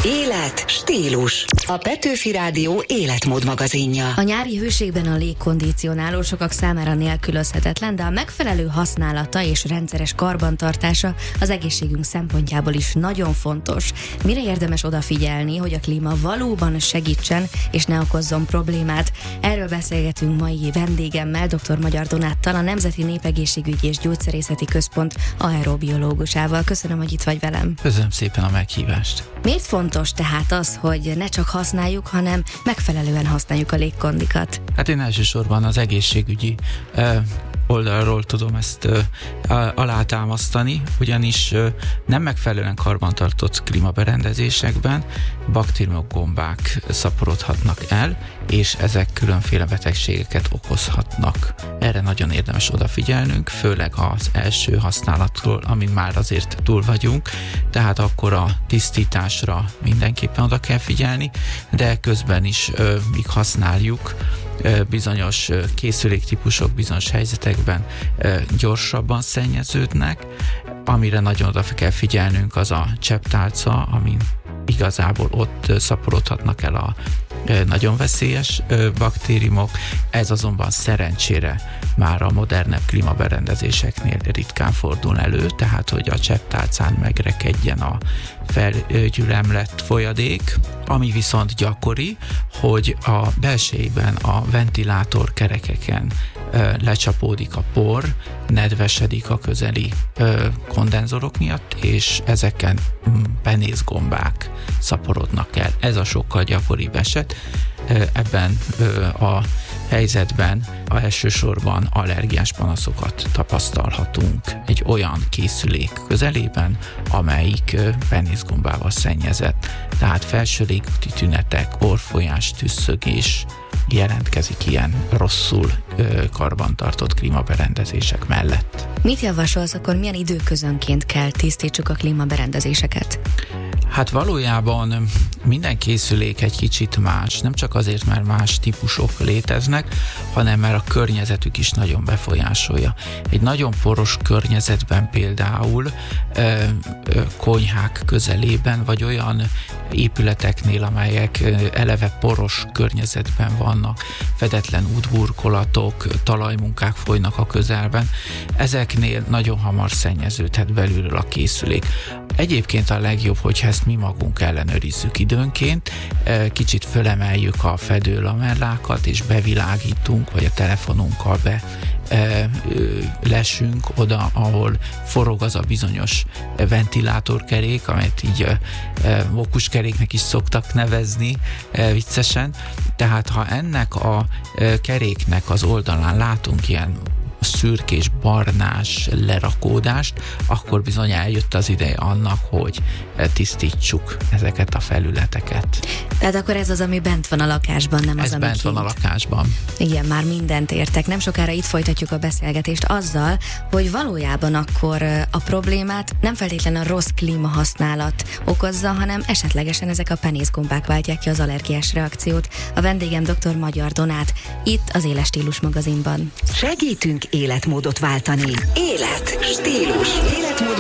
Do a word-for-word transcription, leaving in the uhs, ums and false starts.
Élet, stílus. A Petőfi Rádió életmód magazinja. A nyári hőségben a légkondicionáló sokak számára nélkülözhetetlen, de a megfelelő használata és rendszeres karbantartása az egészségünk szempontjából is nagyon fontos. Mire érdemes odafigyelni, hogy a klíma valóban segítsen és ne okozzon problémát? Erről beszélgetünk mai vendégemmel, dr. Magyar Donáttal, a Nemzeti Népegészségügyi és Gyógyszerészeti Központ aerobiológusával. Köszönöm, hogy itt vagy velem. Köszönöm szépen a meghívást. Miért fontos tehát az, hogy ne csak használjuk, hanem megfelelően használjuk a légkondikat? Hát én elsősorban az egészségügyi uh, oldalról tudom ezt uh, alátámasztani, ugyanis uh, nem megfelelően karbantartott klímaberendezésekben baktériumok, gombák szaporodhatnak el, és ezek különféle betegségeket okozhatnak. Erre nagyon érdemes odafigyelnünk, főleg az első használatról, amin már azért túl vagyunk, tehát akkor a tisztításra mindenképpen oda kell figyelni, de közben is, míg használjuk, bizonyos készüléktípusok bizonyos helyzetekben gyorsabban szennyeződnek. Amire nagyon oda kell figyelnünk, az a csepptálca, amin igazából ott szaporodhatnak el a nagyon veszélyes baktériumok. Ez azonban szerencsére már a modernebb klímaberendezéseknél ritkán fordul elő, tehát hogy a csepptálcán megrekedjen a felgyülemlett folyadék, ami viszont gyakori, hogy a belsejében a ventilátor kerekeken lecsapódik a por, nedvesedik a közeli ö, kondenzorok miatt, és ezeken penészgombák szaporodnak el. Ez a sokkal gyakoribb eset. Ebben ö, a helyzetben a elsősorban allergiás panaszokat tapasztalhatunk egy olyan készülék közelében, amelyik penészgombával szennyezett. Tehát felső légúti tünetek, orrfolyás, tüsszögés jelentkezik ilyen rosszul ö, karbantartott klímaberendezések mellett. Mit javasolsz, akkor milyen időközönként kell tisztítsuk a klímaberendezéseket? Hát valójában minden készülék egy kicsit más, nem csak azért, mert más típusok léteznek, hanem mert a környezetük is nagyon befolyásolja. Egy nagyon poros környezetben például ö, ö, konyhák közelében, vagy olyan épületeknél, amelyek ö, eleve poros környezetben vannak, fedetlen útburkolatok, talajmunkák folynak a közelben, ezeknél nagyon hamar szennyeződhet belülről a készülék. Egyébként a legjobb, hogyha ezt mi magunk ellenőrizzük időnként, kicsit fölemeljük a fedőlamellákat, és bevilágítunk, vagy a telefonunkkal be lesünk oda, ahol forog az a bizonyos ventilátorkerék, amelyet így mókuskeréknek is szoktak nevezni viccesen. Tehát ha ennek a keréknek az oldalán látunk ilyen szürkés, barnás lerakódást, akkor bizony eljött az ideje annak, hogy tisztítsuk ezeket a felületeket. Tehát akkor ez az, ami bent van a lakásban, nem ez az, ami bent kint. van a lakásban. Igen, már mindent értek. Nem sokára itt folytatjuk a beszélgetést azzal, hogy valójában akkor a problémát nem feltétlenül a rossz klímahasználat okozza, hanem esetlegesen ezek a penészgombák váltják ki az allergiás reakciót. A vendégem dr. Magyar Donát, itt az Éles Stílus magazinban. Segítünk életmódot váltani. Élet, stílus, életmód